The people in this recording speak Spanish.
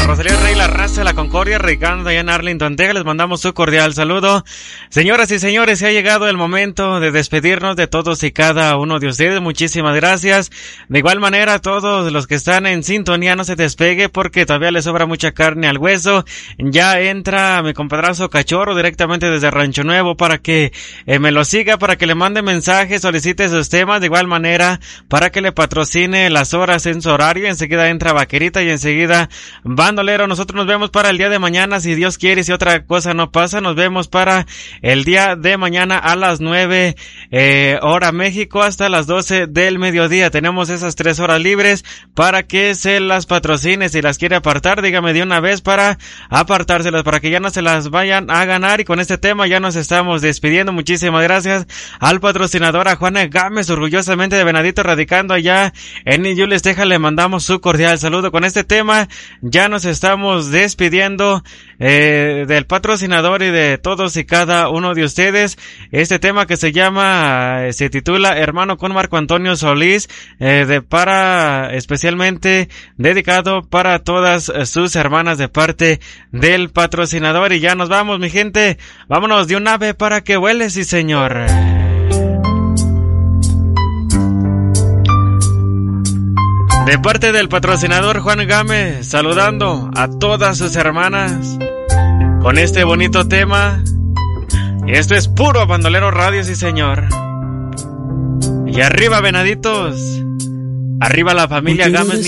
Rosalía Rey, la raza de la Concordia, radicando allá en Arlington, Texas. Les mandamos su cordial saludo. Señoras y señores, se ha llegado el momento de despedirnos de todos y cada uno de ustedes. Muchísimas gracias. De igual manera, a todos los que están en sintonía, no se despegue porque todavía les sobra mucha carne al hueso. Ya entra mi compadrazo Cachorro directamente desde Rancho Nuevo para que me lo siga, para que le mande mensajes, solicite sus temas. De igual manera, para que le patrocine las horas en su horario. Enseguida entra Vaquerita y enseguida Bandolero. Nosotros nos vemos para el día de mañana, si Dios quiere y si otra cosa no pasa. Nos vemos para el día de mañana a las 9 hora México hasta las 12 del mediodía. Tenemos esas 3 horas libres para que se las patrocine. Si las quiere apartar, dígame de una vez para apartárselas, para que ya no se las vayan a ganar. Y con este tema ya nos estamos despidiendo. Muchísimas gracias al patrocinador, a Juana Gámez, orgullosamente de Venadito, radicando allá en Yules, Texas. Le mandamos su cordial saludo. Con este tema ya nos estamos despidiendo del patrocinador y de todos y cada uno de ustedes. Este tema que se titula Hermano con Marco Antonio Solís, especialmente dedicado para todas sus hermanas de parte del patrocinador. Y ya nos vamos, mi gente. Vámonos de un ave para que vuele, sí señor. De parte del patrocinador Juan Gámez, saludando a todas sus hermanas con este bonito tema. Y esto es puro Bandolero Radio, sí señor. Y arriba, Venaditos. Arriba la familia Gámez.